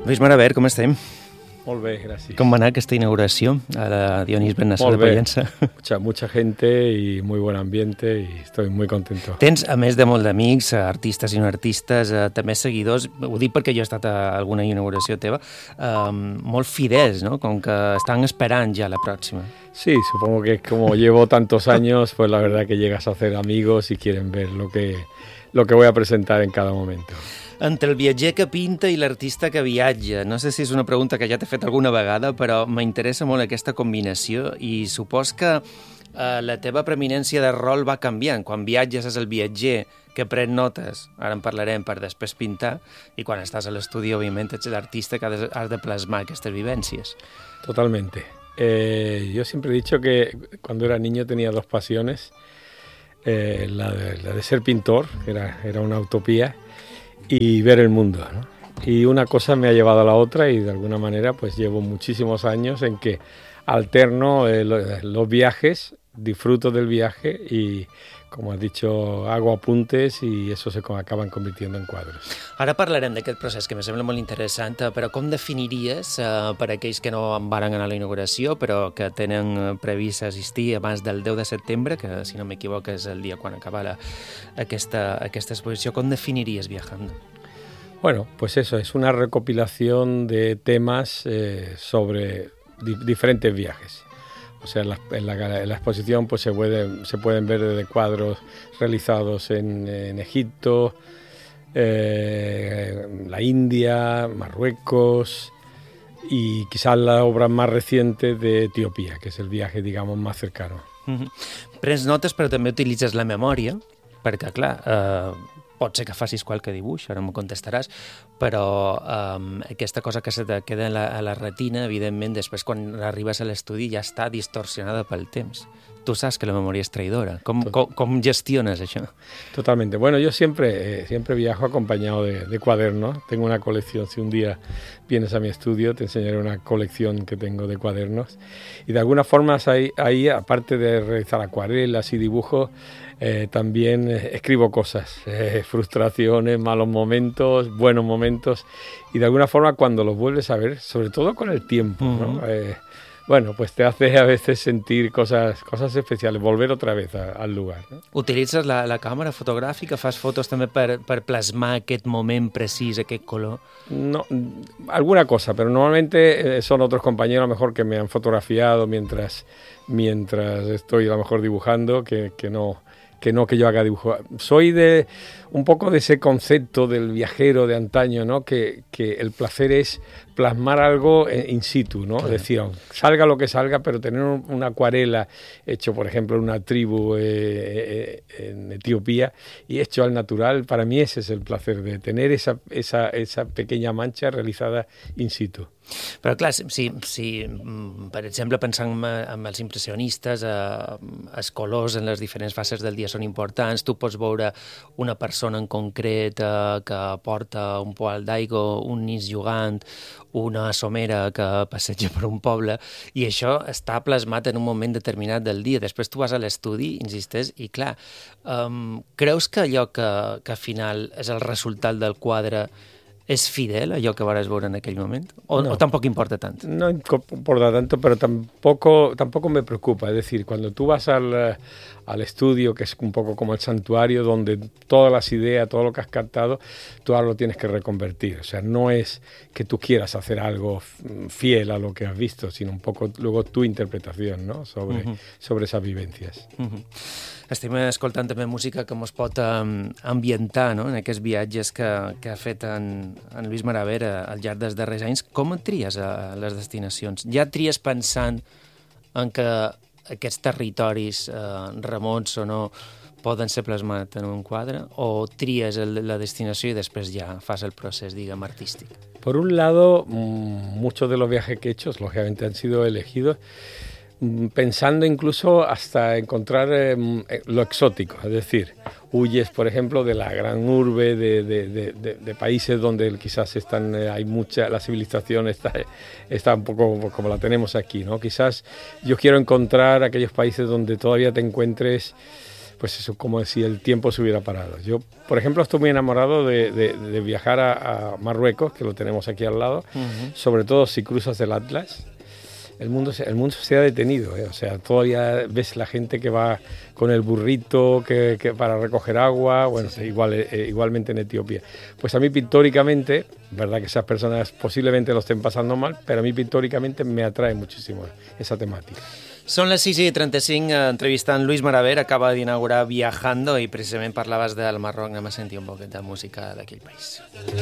Lluís Maraver, com estem? Molt bé, gràcies. Com va anar aquesta inauguració a la Dionís Bernasó de Pollença? Mucha gente y muy buen ambiente y estoy muy contento. Tens, a més de molt d'amics, artistes i no artistes, també seguidors, ho dic perquè jo he estat a alguna inauguració teva, molt fidels, ¿no? Com que estan esperant ja la pròxima. Sí, supongo que como llevo tantos años, pues la verdad que llegas a hacer amigos y quieren ver lo que voy a presentar en cada momento. Entre el viatger que pinta i l'artista que viatja, no sé si és una pregunta que ja t'he fet alguna vegada, però m'interessa molt aquesta combinació i supos que la teva preeminència de rol va canviant. Quan viatges és el viatger que pren notes, ara en parlarem, per després pintar, i quan estàs a l'estudi, òbviament, ets l'artista que has de plasmar aquestes vivències. Totalmente. Yo siempre he dicho que cuando era niño tenía dos pasiones. La de ser pintor, era una utopía, y ver el mundo, ¿no? Y una cosa me ha llevado a la otra y de alguna manera pues llevo muchísimos años en que alterno los viajes, disfruto del viaje y, como has dicho, hago apuntes i eso se acaban convirtiendo en quadros. Ara parlarem d'aquest procés que me sembla molt interessant, però com definiries, per aquells que no en varen anar a la inauguració, però que tenen previst assistir abans del 10 de setembre, que si no m'equivoco és el dia quan acaba aquesta exposició, com definiries Viajando? Bueno, pues eso, es una recopilación de temas sobre diferentes viajes. O sea, en la exposición pues se pueden ver desde cuadros realizados en Egipto, la India, Marruecos y quizás la obra más reciente de Etiopía, que es el viaje, digamos, más cercano. Prens notes però també utilitzes la memòria, perquè clar, pot ser que facis qualque dibuix, ara m'ho contestaràs, però aquesta cosa que se te queda a la retina, evidentment, després quan arribes a l'estudi ja està distorsionada pel temps. Tu saps que la memòria és traïdora. Com gestiones això? Totalmente. Bueno, yo siempre viajo acompañado de cuadernos. Tengo una colección, si un día vienes a mi estudio, te enseñaré una colección que tengo de cuadernos. Y de alguna forma ahí aparte de realizar acuarelas y dibujos, también escribo cosas, frustraciones, malos momentos, buenos momentos, y de alguna forma cuando los vuelves a ver, sobre todo con el tiempo, ¿no? Bueno, pues te hace a veces sentir cosas especiales, volver otra vez al lugar, ¿no? Utilitzes la càmera fotogràfica, fas fotos també per plasmar aquest moment precís, aquest color? No, alguna cosa, pero normalmente son otros compañeros a lo mejor que me han fotografiado mientras estoy a lo mejor dibujando, que que yo haga dibujo. Soy un poco de ese concepto del viajero de antaño, ¿no? Que el placer es plasmar algo in situ, ¿no? Claro. Es decir, salga lo que salga, pero tener una acuarela hecho, por ejemplo, en una tribu en Etiopía y hecho al natural, para mí ese es el placer, de tener esa pequeña mancha realizada in situ. Però clar, si per exemple pensant en els impressionistes, els colors en les diferents fases del dia són importants, tu pots veure una persona en concret que porta un poal d'aigua, un nis jugant, una somera que passeja per un poble, i això està plasmat en un moment determinat del dia. Després tu vas a l'estudi, insisteix, i clar, creus que allò que al final és el resultat del quadre ¿es fidel a allò que vas veure en aquell moment? ¿O tampoco importa tanto? No importa tanto, pero tampoco me preocupa. Es decir, cuando tú vas al estudio, que es un poco como el santuario, donde todas las ideas, todo lo que has captado, tú ahora lo tienes que reconvertir. O sea, no es que tú quieras hacer algo fiel a lo que has visto, sino un poco luego tu interpretación, ¿no? sobre esas vivencias. Estem escoltant també música que ens pot ambientar, no? En aquests viatges que ha fet en Lluís Maraver al llarg dels darrers anys. Com et tries a les destinacions? Ja tries pensant en que aquests territoris remots o no poden ser plasmats en un quadre, o tries la destinació i després ja fas el procés, diguem, artístic? Por un lado, muchos de los viajes que he hecho, lógicamente, han sido elegidos pensando incluso hasta encontrar lo exótico, es decir, huyes, por ejemplo, de la gran urbe de países donde quizás hay la civilización está un poco como la tenemos aquí, ¿no? Quizás yo quiero encontrar aquellos países donde todavía te encuentres pues eso, como si el tiempo se hubiera parado. Yo, por ejemplo, estoy muy enamorado de viajar a Marruecos, que lo tenemos aquí al lado, sobre todo si cruzas el Atlas. El mundo se ha detenido, ¿eh? O sea, todavía ves la gente que va con el burrito que para recoger agua, bueno, sí. Igualmente en Etiopía. Pues a mí pictóricamente, verdad que esas personas posiblemente lo estén pasando mal, pero a mí pictóricamente me atrae muchísimo esa temática. Són les 6:35, entrevistant Luis Maraver, acaba d'inaugurar Viajando i precisament parlaves del Marroc, anem a sentir un poquet de música d'aquell país.